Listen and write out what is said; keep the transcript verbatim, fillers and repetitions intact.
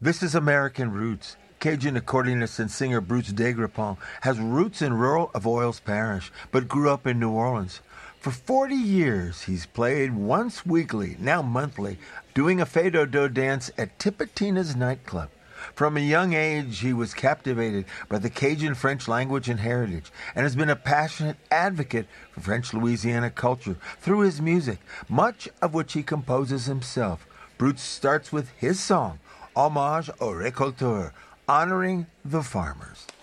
This is American Roots. Cajun accordionist and singer Bruce Degrepont has roots in rural Avoyelles Parish, but grew up in New Orleans. For forty years, he's played once weekly, now monthly, doing a fado-do dance at Tipitina's nightclub. From a young age, he was captivated by the Cajun French language and heritage, and has been a passionate advocate for French Louisiana culture through his music, much of which he composes himself. Bruce starts with his song, Hommage aux Récolteurs, honoring the farmers.